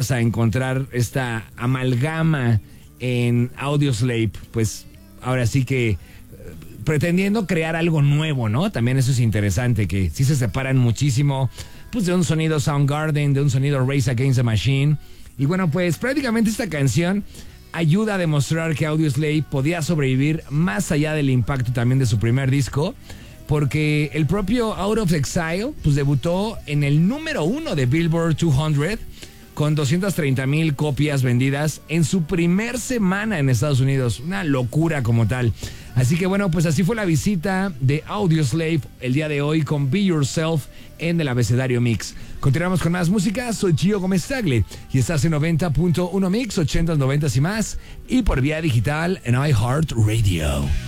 vamos a encontrar esta amalgama en Audioslave, pues ahora sí que pretendiendo crear algo nuevo, ¿no? También eso es interesante, que sí se separan muchísimo, pues de un sonido Soundgarden, de un sonido Rage Against the Machine. Y bueno, pues prácticamente esta canción ayuda a demostrar que Audioslave podía sobrevivir más allá del impacto también de su primer disco, porque el propio Out of Exile pues debutó en el número 1 de Billboard 200 con 230,000 copias vendidas en su primer semana en Estados Unidos. Una locura como tal. Así que bueno, pues así fue la visita de Audioslave el día de hoy con Be Yourself en el Abecedario Mix. Continuamos con más música. Soy Gio Gómez Tagle y estás en 90.1 Mix, 80s, 90s y más, y por vía digital en iHeartRadio.